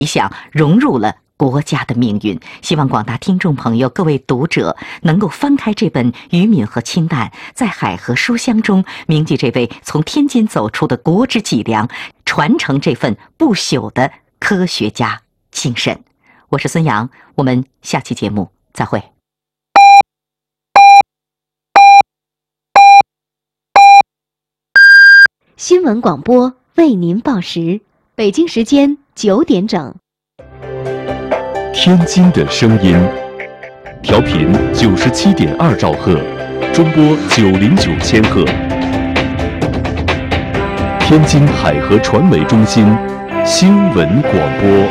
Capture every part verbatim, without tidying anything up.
理想融入了国家的命运。希望广大听众朋友、各位读者能够翻开这本《渔民和清淡》，在海河书香中铭记这位从天津走出的国之脊梁，传承这份不朽的科学家精神。我是孙杨，我们下期节目再会。 新闻广播为您报时，北京时间九点整。 天津的声音，调频九十七点二兆赫，中波九零九千赫。天津海河传媒中心新闻广播。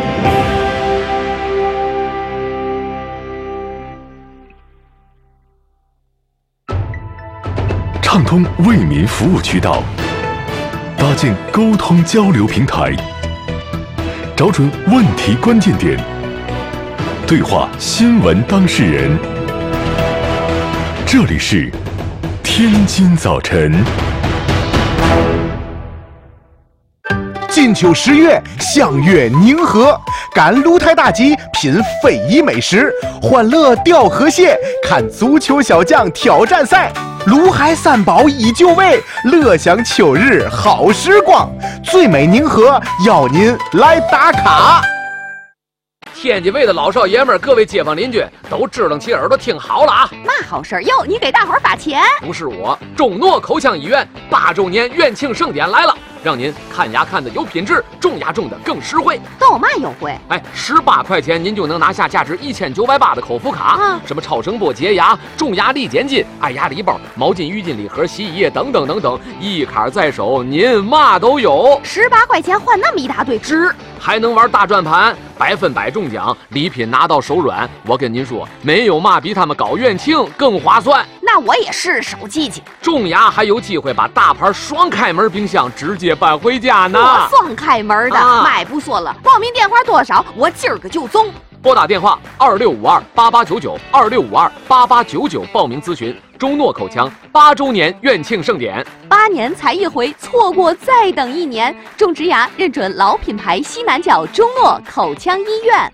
畅通为民服务渠道，搭建沟通交流平台，找准问题关键点，对话新闻当事人。这里是天津早晨。 金秋十月，相约宁河，赶鹿台大集，品非遗美食，欢乐钓河蟹，看足球小将挑战赛。卢海三宝依旧味，乐享秋日好时光。最美宁河，邀您来打卡。 天津卫的老少爷们儿，各位街坊邻居都支棱起耳朵听好了啊！ 嘛好事儿哟？你给大伙儿发钱？ 不是我，中诺口腔医院八周年院庆盛典来了，让您看牙看的有品质，种牙种的更实惠。 都有嘛优惠？ 哎，十八块钱您就能拿下价值一千九百八的口服卡， 啊、 什么超声波洁牙、种牙力减筋、爱牙礼包、毛巾、浴巾礼盒、洗衣液等等等等，一卡在手，您嘛都有。 十八块钱换那么一大堆值， 还能玩大转盘，百分百中奖，礼品拿到手软。我跟您说，没有嘛比他们搞院庆更划算。 那我也是手记记。 种牙还有机会把大牌双开门冰箱直接搬回家呢。 我双开门的， 啊、 买不说了。报名电话多少？我今儿个就中。 拨打电话二六五二八八九九二六五二八八九九报名咨询中诺口腔八周年院庆盛典。 八年才一回，错过再等一年。种植牙认准老品牌西南角中诺口腔医院。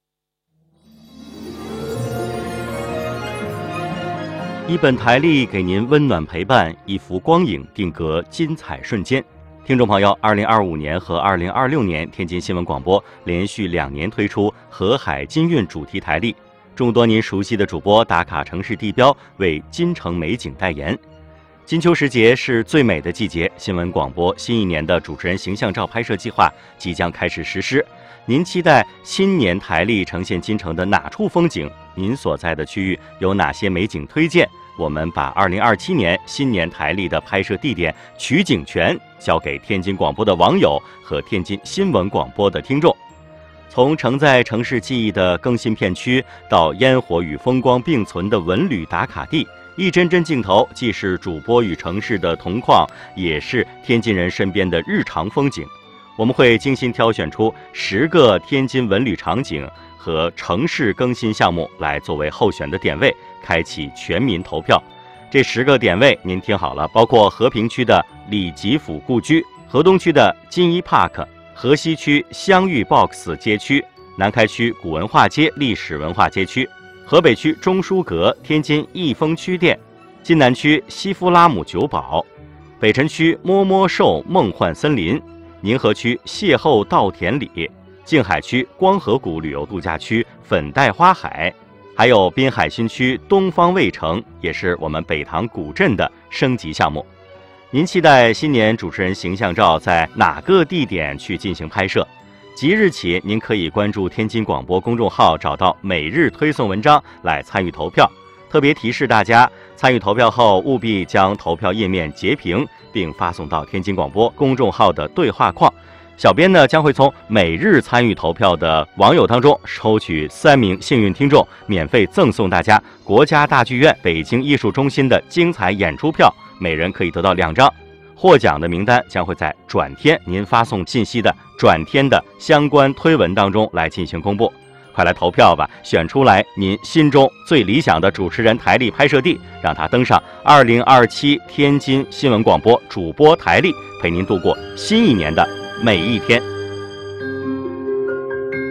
一本台历给您温暖陪伴，一幅光影定格精彩瞬间。听众朋友，二零二五年和二零二六年，天津新闻广播连续两年推出河海金韵主题台历，众多您熟悉的主播打卡城市地标，为金城美景代言。金秋时节是最美的季节，新闻广播新一年的主持人形象照拍摄计划即将开始实施。您期待新年台历呈现金城的哪处风景？您所在的区域有哪些美景推荐？我们把二零二七年新年台历的拍摄地点取景权交给天津广播的网友和天津新闻广播的听众。从承载城市记忆的更新片区，到烟火与风光并存的文旅打卡地，一帧帧镜头既是主播与城市的同框，也是天津人身边的日常风景。我们会精心挑选出十个天津文旅场景和城市更新项目来作为候选的点位，开启全民投票。这十个点位您听好了，包括和平区的李吉甫故居，河东区的金一 Park， 河西区香玉 Box 街区，南开区古文化街历史文化街区，河北区中书阁天津益丰区店，津南区西夫拉姆酒堡，北辰区摸摸兽梦幻森林，宁河区邂逅稻田里，静海区光河谷旅游度假区粉黛花海，还有滨海新区东方卫城，也是我们北塘古镇的升级项目。您期待新年主持人形象照在哪个地点去进行拍摄？即日起，您可以关注天津广播公众号，找到每日推送文章来参与投票。特别提示大家，参与投票后务必将投票页面截屏，并发送到天津广播公众号的对话框。小编呢将会从每日参与投票的网友当中抽取三名幸运听众，免费赠送大家国家大剧院北京艺术中心的精彩演出票，每人可以得到两张。获奖的名单将会在转天您发送信息的转天的相关推文当中来进行公布。快来投票吧，选出来您心中最理想的主持人台历拍摄地，让他登上二零二七天津新闻广播主播台历，陪您度过新一年的每一天。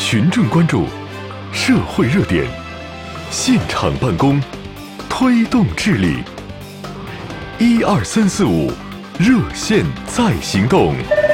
群众关注，社会热点，现场办公，推动治理。一二三四五，热线在行动。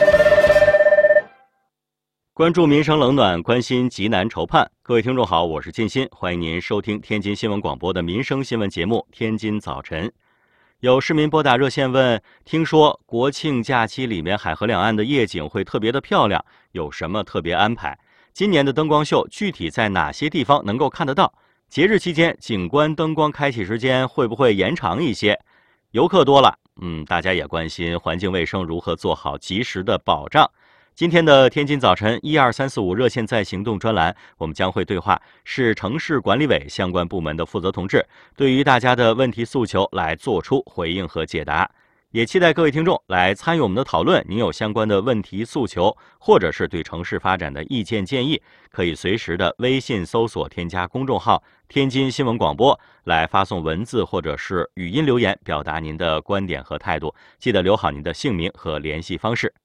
关注民生冷暖，关心急难愁盼。各位听众好，我是建新，欢迎您收听天津新闻广播的民生新闻节目《天津早晨》。有市民拨打热线问，听说国庆假期里面海河两岸的夜景会特别的漂亮，有什么特别安排？今年的灯光秀具体在哪些地方能够看得到？节日期间景观灯光开启时间会不会延长一些？游客多了，嗯，大家也关心环境卫生如何做好及时的保障。今天的天津早晨一二三四五热线在行动专栏，我们将会对话市城市管理委相关部门的负责同志，对于大家的问题诉求来做出回应和解答。也期待各位听众来参与我们的讨论，您有相关的问题诉求，或者是对城市发展的意见建议，可以随时的微信搜索添加公众号天津新闻广播，来发送文字或者是语音留言，表达您的观点和态度，记得留好您的姓名和联系方式。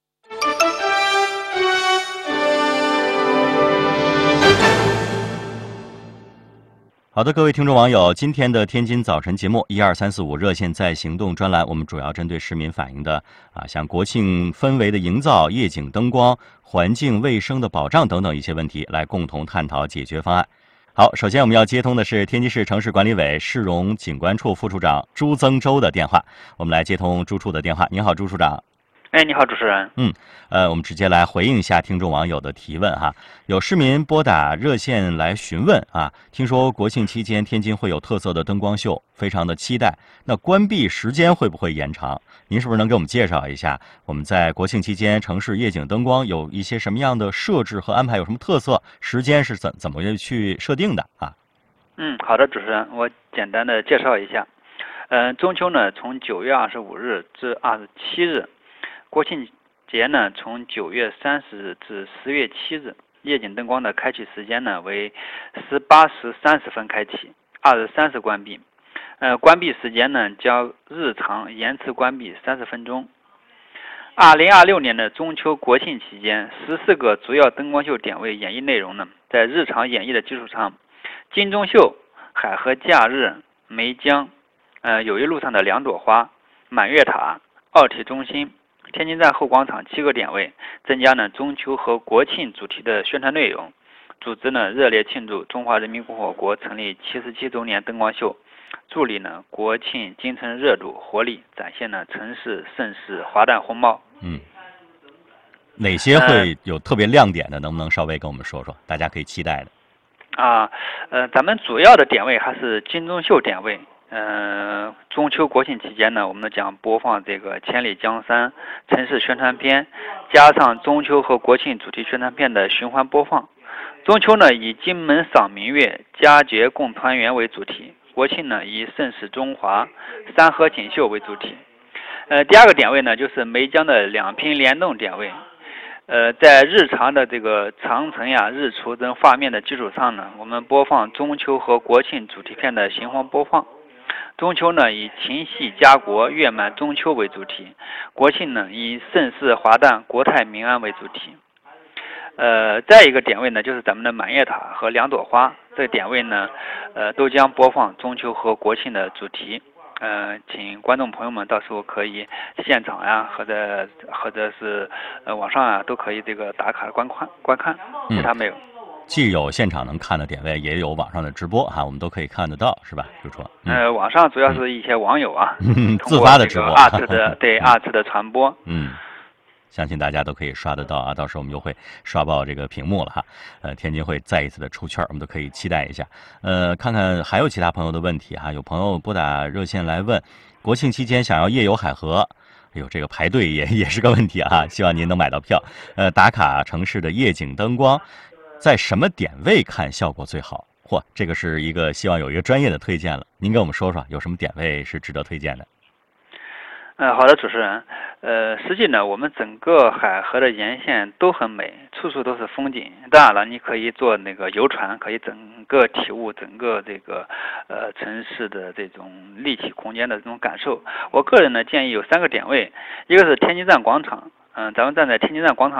好的，各位听众网友，今天的天津早晨节目一二三四五热线在行动专栏，我们主要针对市民反映的啊，像国庆氛围的营造、夜景灯光、环境卫生的保障等等一些问题，来共同探讨解决方案。好，首先我们要接通的是天津市城市管理委市容景观处副处长朱增洲的电话，我们来接通朱处的电话。您好，朱处长。 哎，你好，主持人。 嗯，呃，我们直接来回应一下听众网友的提问哈。有市民拨打热线来询问啊，听说国庆期间天津会有特色的灯光秀，非常的期待。那关闭时间会不会延长？您是不是能给我们介绍一下，我们在国庆期间城市夜景灯光有一些什么样的设置和安排，有什么特色？时间是怎怎么去设定的啊？ 嗯，好的，主持人，我简单的介绍一下。嗯、呃，中秋呢，从九月二十五日至二十七日。国庆节呢，从九月三十日至十月七日，夜景灯光的开启时间呢为十八时三十分开启，二十三时关闭。呃，关闭时间呢较日常延迟关闭三十分钟。二零二六年的中秋国庆期间，十四个主要灯光秀点位演绎内容呢，在日常演绎的基础上，金钟秀、海河假日、梅江、呃友谊路上的两朵花、满月塔、奥体中心、天津站后广场七个点位，增加呢中秋和国庆主题的宣传内容，组织呢热烈庆祝中华人民共和国成立七十七周年灯光秀，助力呢国庆京城热度活力，展现呢城市盛世华诞风貌。 嗯，哪些会有特别亮点的？能不能稍微跟我们说说？大家可以期待的。 啊，呃，咱们主要的点位还是金钟秀点位。呃，中秋国庆期间呢，我们将播放这个千里江山城市宣传片，加上中秋和国庆主题宣传片的循环播放。中秋呢以金门赏明月、佳节共团圆为主题，国庆呢以盛世中华、山河锦绣为主题。呃，第二个点位呢就是梅江的两拼联动点位。呃，在日常的这个长城呀、日出等画面的基础上呢，我们播放中秋和国庆主题片的循环播放。中秋呢以情系家国、月满中秋为主题，国庆呢以盛世华诞、国泰民安为主题。呃，再一个点位呢就是咱们的满月塔和两朵花，这个点位呢，呃，都将播放中秋和国庆的主题。呃，请观众朋友们到时候可以现场呀，或者或者是呃网上啊，都可以这个打卡观看观看，其他没有。 嗯，既有现场能看的点位，也有网上的直播哈，我们都可以看得到，是吧？就说， 嗯、呃，网上主要是一些网友啊， 嗯、自发的直播， 二次的对二次的传播， 嗯。相信大家都可以刷得到啊，到时候我们就会刷爆这个屏幕了哈。呃，天津会再一次的出圈，我们都可以期待一下。呃，看看还有其他朋友的问题哈，有朋友拨打热线来问，国庆期间想要夜游海河，哎呦，这个排队也也是个问题啊，希望您能买到票。呃，打卡城市的夜景灯光，在什么点位看效果最好？嚯，这个是一个希望有一个专业的推荐了，您给我们说说有什么点位是值得推荐的？ 呃，好的，主持人。呃，实际呢，我们整个海河的沿线都很美，处处都是风景。当然了，你可以坐那个游船，可以整个体悟整个这个呃城市的这种立体空间的这种感受。我个人呢建议有三个点位，一个是天津站广场，嗯、呃，咱们站在天津站广场